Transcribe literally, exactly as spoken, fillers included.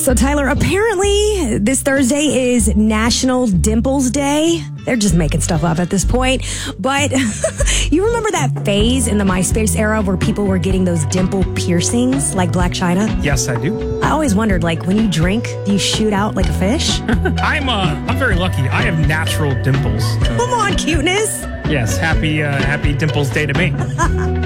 So, Tyler, apparently this Thursday is National Dimples Day. They're just making stuff up at this point. But you remember that phase in the MySpace era where people were getting those dimple piercings like Blac Chyna? Yes, I do. I always wondered, like, when you drink, do you shoot out like a fish? I'm uh, I'm very lucky. I have natural dimples. Come on, cuteness. Yes, happy uh, happy Dimples Day to me.